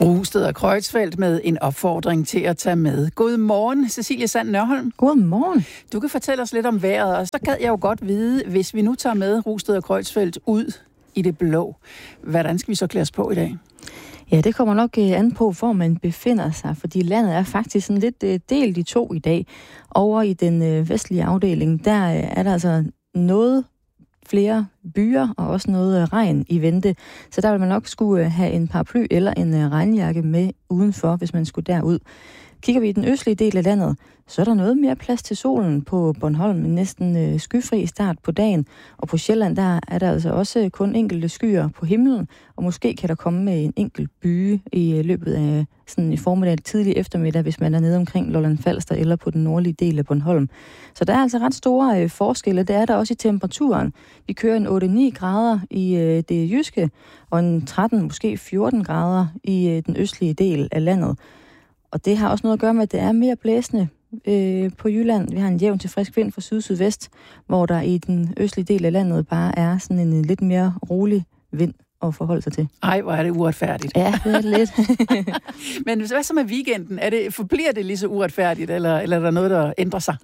Rungsted og Kreutzfeldt med en opfordring til at tage med. God morgen, Cecilie Sand Nørholm. God morgen. Du kan fortælle os lidt om vejret, og så gad jeg jo godt vide, hvis vi nu tager med Rungsted og Kreutzfeldt ud i det blå, hvordan skal vi så klæde os på i dag? Ja, det kommer nok an på, hvor man befinder sig, fordi landet er faktisk sådan lidt delt i to i dag. Over i den vestlige afdeling, der er der altså noget flere byer og også noget regn i vente. Så der vil man nok skulle have en paraply eller en regnjakke med udenfor, hvis man skulle derud. Kigger vi i den østlige del af landet, så er der noget mere plads til solen på Bornholm, næsten skyfri start på dagen. Og på Sjælland, der er der altså også kun enkelte skyer på himlen, og måske kan der komme med en enkelt byge i løbet af sådan i formiddag tidlig eftermiddag, hvis man er nede omkring Lolland Falster eller på den nordlige del af Bornholm. Så der er altså ret store forskelle. Det er der også i temperaturen. Vi kører en 8-9 grader i det jyske, og en 13, måske 14 grader i den østlige del af landet. Og det har også noget at gøre med, at det er mere blæsende på Jylland. Vi har en jævn til frisk vind fra syd-sydvest, hvor der i den østlige del af landet bare er sådan en lidt mere rolig vind at forholde sig til. Ej, hvor er det uretfærdigt. Ja, det er det lidt. Men hvad så med weekenden? Forbliver det lige så uretfærdigt, eller er der noget, der ændrer sig?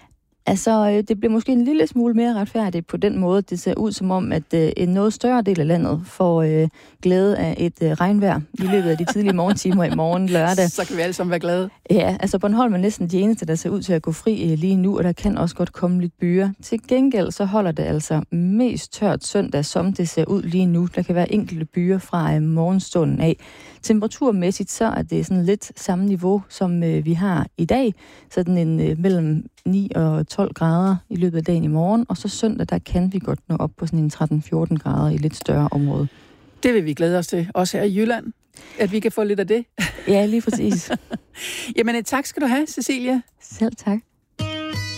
Altså, det bliver måske en lille smule mere retfærdigt på den måde. Det ser ud som om, at en noget større del af landet får glæde af et regnvejr i løbet af de tidlige morgentimer i morgen lørdag. Så kan vi alle sammen være glade. Ja, altså Bornholm er næsten de eneste, der ser ud til at gå fri lige nu, og der kan også godt komme lidt byer. Til gengæld så holder det altså mest tørt søndag, som det ser ud lige nu. Der kan være enkelte byer fra morgenstunden af. Temperaturmæssigt så er det sådan lidt samme niveau, som vi har i dag. Sådan en mellem 9 og 12 grader i løbet af dagen i morgen, og så søndag, der kan vi godt nå op på sådan en 13-14 grader i lidt større område. Det vil vi glæde os til, også her i Jylland, at vi kan få lidt af det. Ja, lige præcis. Jamen, tak skal du have, Cecilie. Selv tak.